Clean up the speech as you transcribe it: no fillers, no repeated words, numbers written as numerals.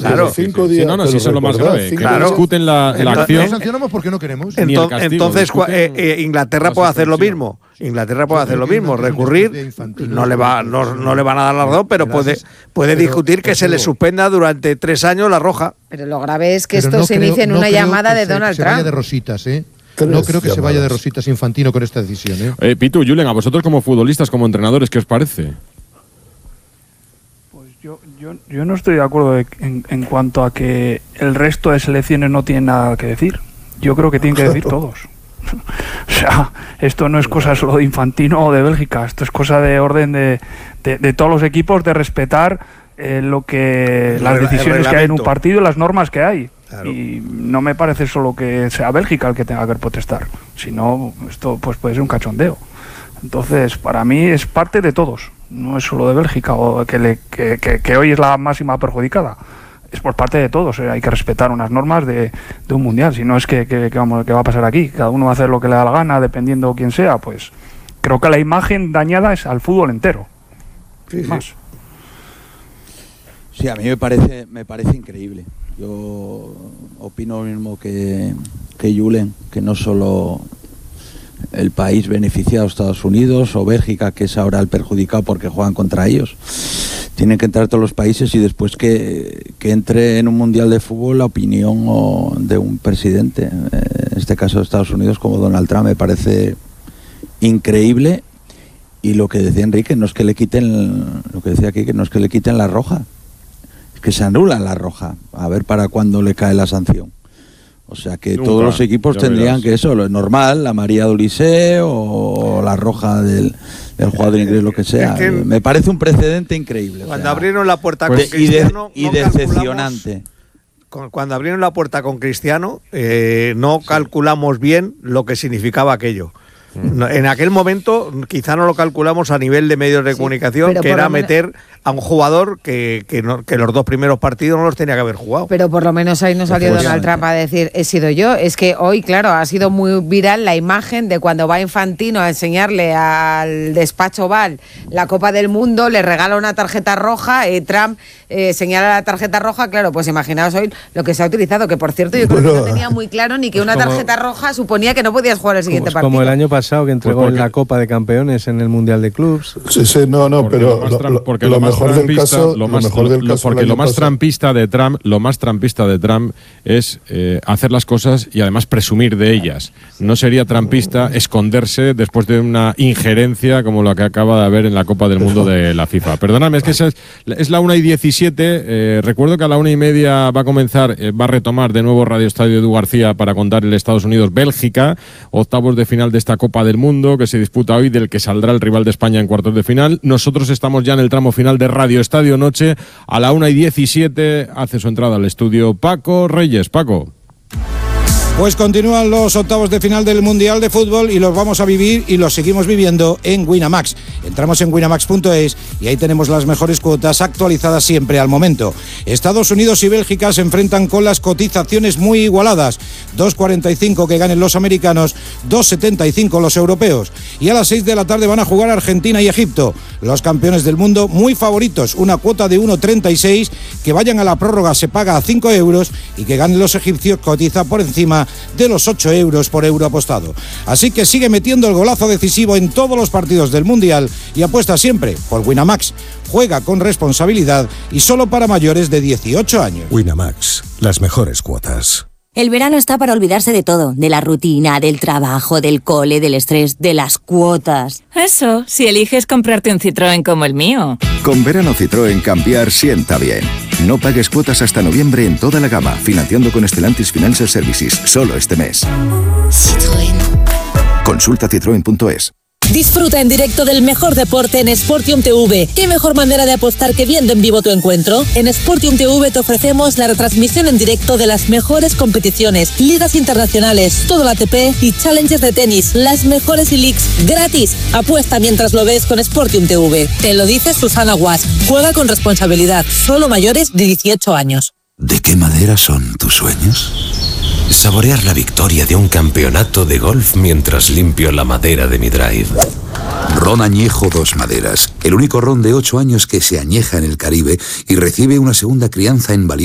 Claro. 5 días. Sí, no, sí, eso es lo más grave. Claro. Que discuten la acción. No sancionamos porque no queremos. Entonces Inglaterra puede hacer lo mismo. Inglaterra puede hacer lo mismo, recurrir, no le van a dar la razón, pero puede discutir que se le suspenda durante 3 años la roja. Pero lo grave es que esto se inicie en una llamada de Donald Trump. Vaya de rositas, No creo que se vaya de rositas Infantino con esta decisión, Pitu, Julen, a vosotros como futbolistas, como entrenadores, ¿qué os parece? Pues yo no estoy de acuerdo en cuanto a que el resto de selecciones no tienen nada que decir. Yo creo que tienen que decir todos. O sea, esto no es cosa solo de Infantino o de Bélgica, esto es cosa de orden de todos los equipos, de respetar las decisiones que hay en un partido y las normas que hay. Claro. Y no me parece solo que sea Bélgica el que tenga que protestar, sino esto pues puede ser un cachondeo. Entonces, para mí es parte de todos, no es solo de Bélgica o que hoy es la máxima perjudicada. Es por parte de todos, hay que respetar unas normas de un mundial, si no es que va a pasar aquí, cada uno va a hacer lo que le da la gana, dependiendo quién sea, pues creo que la imagen dañada es al fútbol entero. Sí, más. Sí, a mí me parece increíble. Yo opino lo mismo que Julen, que no solo el país beneficiado, Estados Unidos o Bélgica, que es ahora el perjudicado porque juegan contra ellos. Tienen que entrar todos los países y después que entre en un mundial de fútbol la opinión de un presidente, en este caso de Estados Unidos como Donald Trump, me parece increíble. Y lo que decía Enrique, no es que le quiten, lo que decía aquí, que no es que le quiten la roja, es que se anula la roja, a ver para cuándo le cae la sanción. O sea que nunca, todos los equipos tendrían que eso, lo normal, la María Dolise o la roja del jugador inglés, lo que sea. Es que me parece un precedente increíble. Cuando abrieron la puerta con Cristiano... Y decepcionante. Cuando abrieron la puerta con Cristiano, no calculamos bien lo que significaba aquello. En aquel momento quizá no lo calculamos a nivel de medios de comunicación, que era meter a un jugador que los 2 primeros partidos no los tenía que haber jugado. Pero por lo menos ahí no salió Donald Trump a decir, he sido yo. Es que hoy, claro, ha sido muy viral la imagen de cuando va Infantino a enseñarle al despacho Oval la Copa del Mundo, le regala una tarjeta roja y Trump señala la tarjeta roja. Claro, pues imaginaos hoy lo que se ha utilizado, que por cierto yo creo que no tenía muy claro ni que una tarjeta roja suponía que no podías jugar el siguiente partido. Como el año pasado que entregó en la Copa de Campeones en el Mundial de Clubs. Sí, pero lo mejor del caso, lo más trampista de Trump es hacer las cosas y además presumir de ellas. No sería trampista esconderse después de una injerencia como la que acaba de haber en la Copa del Mundo de la FIFA. Perdóname, es que es la 1:17. Recuerdo que a la 1:30 va a comenzar, va a retomar de nuevo Radio Estadio Edu García para contar el Estados Unidos-Bélgica, octavos de final de esta Copa del Mundo que se disputa hoy, del que saldrá el rival de España en cuartos de final. Nosotros estamos ya en el tramo final de Radio Estadio Noche. A la 1:17 hace su entrada al estudio Paco Reyes. Paco. Pues continúan los octavos de final del Mundial de Fútbol y los vamos a vivir y los seguimos viviendo en Winamax. Entramos en winamax.es y ahí tenemos las mejores cuotas actualizadas siempre al momento. Estados Unidos y Bélgica se enfrentan con las cotizaciones muy igualadas. 2.45 que ganen los americanos, 2.75 los europeos. Y a las 6 de la tarde van a jugar Argentina y Egipto. Los campeones del mundo muy favoritos. Una cuota de 1.36, que vayan a la prórroga se paga a 5 euros y que ganen los egipcios cotiza por encima de los 8 euros por euro apostado. Así que sigue metiendo el golazo decisivo en todos los partidos del Mundial y apuesta siempre por Winamax. Juega con responsabilidad y solo para mayores de 18 años. Winamax, las mejores cuotas. El verano está para olvidarse de todo, de la rutina, del trabajo, del cole, del estrés, de las cuotas. Eso, si eliges comprarte un Citroën como el mío. Con verano Citroën cambiar sienta bien. No pagues cuotas hasta noviembre en toda la gama, financiando con Stellantis Financial Services, solo este mes. Citroën. Consulta citroen.es. Disfruta en directo del mejor deporte en Sportium TV. ¿Qué mejor manera de apostar que viendo en vivo tu encuentro? En Sportium TV te ofrecemos la retransmisión en directo de las mejores competiciones, ligas internacionales, todo el ATP y Challengers de tenis, las mejores e-leagues, gratis. Apuesta mientras lo ves con Sportium TV. Te lo dice Susana Guas. Juega con responsabilidad. Solo mayores de 18 años. ¿De qué madera son tus sueños? Saborear la victoria de un campeonato de golf mientras limpio la madera de mi drive. Ron Añejo Dos Maderas, el único ron de 8 años que se añeja en el Caribe y recibe una segunda crianza en valiente